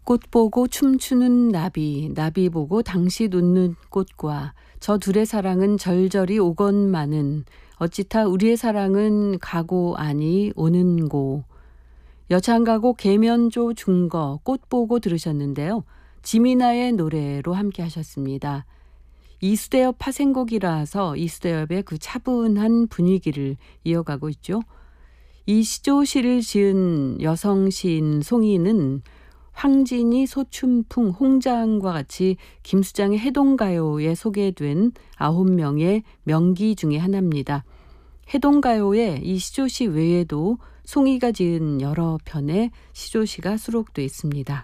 꽃 보고 춤추는 나비, 나비 보고 당시 웃는 꽃과 저 둘의 사랑은 절절히 오건마는 어찌타 우리의 사랑은 가고 아니 오는고. 여창가곡 계면조 중거 꽃 보고 들으셨는데요. 지미나의 노래로 함께 하셨습니다. 이수대엽 파생곡이라서 이수대엽의 그 차분한 분위기를 이어가고 있죠. 이 시조시를 지은 여성 시인 송이는 황진이, 소춘풍, 홍장과 같이 김수장의 해동가요에 소개된 9명의 명기 중에 하나입니다. 해동가요에 이 시조시 외에도 송이가 지은 여러 편의 시조시가 수록되어 있습니다.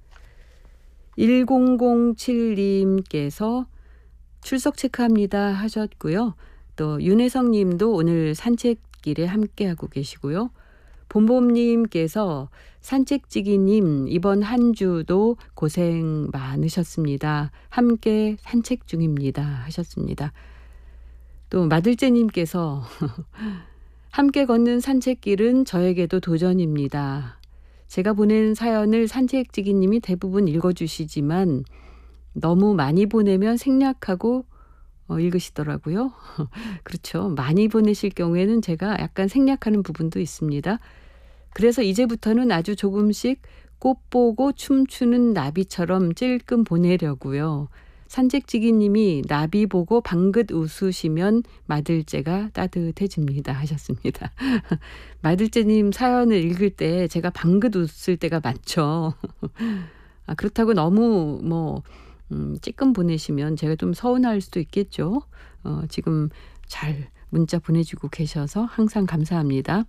1007님께서 출석 체크합니다 하셨고요. 또 윤혜성 님도 오늘 산책길에 함께하고 계시고요. 봄봄님께서 산책지기님 이번 한 주도 고생 많으셨습니다. 함께 산책 중입니다 하셨습니다. 또 마들째님께서 함께 걷는 산책길은 저에게도 도전입니다. 제가 보낸 사연을 산책지기님이 대부분 읽어주시지만 너무 많이 보내면 생략하고 읽으시더라고요. 그렇죠. 많이 보내실 경우에는 제가 약간 생략하는 부분도 있습니다. 그래서 이제부터는 아주 조금씩 꽃 보고 춤추는 나비처럼 찔끔 보내려고요. 산책지기님이 나비 보고 방긋 웃으시면 마들째가 따뜻해집니다 하셨습니다. 마들째님 사연을 읽을 때 제가 방긋 웃을 때가 많죠. 그렇다고 너무 찔끔 보내시면 제가 좀 서운할 수도 있겠죠. 지금 잘 문자 보내주고 계셔서 항상 감사합니다.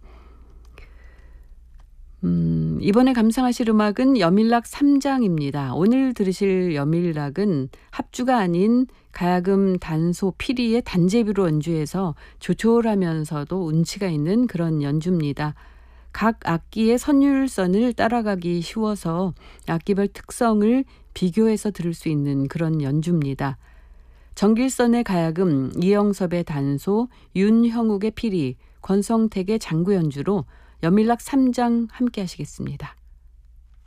이번에 감상하실 음악은 여밀락 3장입니다. 오늘 들으실 여밀락은 합주가 아닌 가야금 단소 피리의 단제비로 연주해서 조촐하면서도 운치가 있는 그런 연주입니다. 각 악기의 선율선을 따라가기 쉬워서 악기별 특성을 비교해서 들을 수 있는 그런 연주입니다. 정길선의 가야금, 이영섭의 단소, 윤형욱의 피리, 권성택의 장구 연주로 여밀락 3장 함께 하시겠습니다.